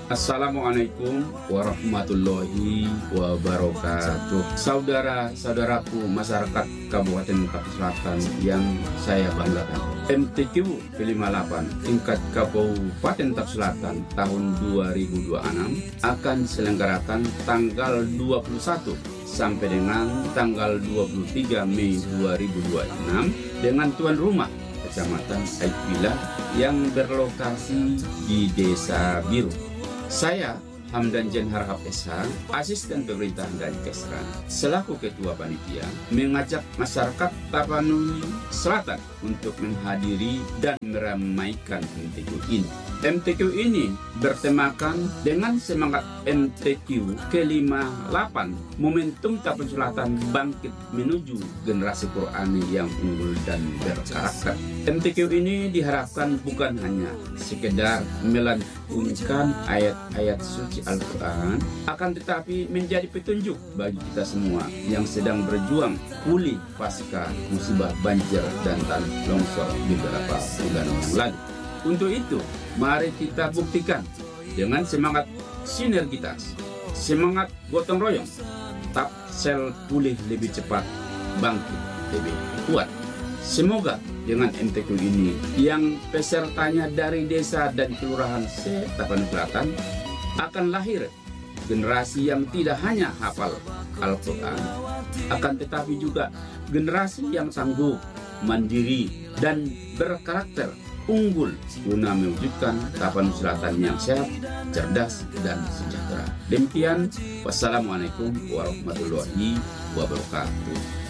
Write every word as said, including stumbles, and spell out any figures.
Assalamualaikum warahmatullahi wabarakatuh. Saudara-saudaraku masyarakat Kabupaten Tapis Selatan yang saya banggakan, M T Q P lima puluh delapan tingkat Kabupaten Tapis Selatan tahun dua ribu dua puluh enam akan diselenggarakan tanggal dua puluh satu sampai dengan tanggal dua puluh tiga Mei dua ribu dua puluh enam dengan tuan rumah Kecamatan Aikpila yang berlokasi di Desa Biru. Saya Hamdan Jen Harhab S H, Asisten Pemerintahan dan Kesran, selaku Ketua Panitia, mengajak masyarakat Tapanuli Selatan untuk menghadiri dan meramaikan M T Q ini. M T Q ini bertemakan dengan semangat M T Q ke lima puluh delapan, momentum Tapis Selatan bangkit menuju generasi Qurani yang unggul dan berkarakter. M T Q ini diharapkan bukan hanya sekedar melantunkan ayat-ayat suci Al-Quran, akan tetapi menjadi petunjuk bagi kita semua yang sedang berjuang pulih pasca musibah banjir dan tanah longsor beberapa bulan yang lalu. Untuk itu, mari kita buktikan dengan semangat sinergitas, semangat gotong royong, Tapsel pulih lebih cepat, bangkit lebih kuat. Semoga dengan M T Q ini yang pesertanya dari desa dan kelurahan se-Tapanuli Selatan akan lahir generasi yang tidak hanya hafal Al-Quran, akan tetapi juga generasi yang sanggup, mandiri, dan berkarakter unggul guna mewujudkan Tapanuli Selatan yang sehat, cerdas, dan sejahtera. Demikian, wassalamualaikum warahmatullahi wabarakatuh.